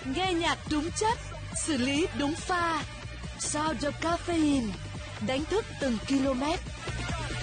Nghe nhạc đúng chất, xử lý đúng pha. Sao cho caffeine đánh thức từng km.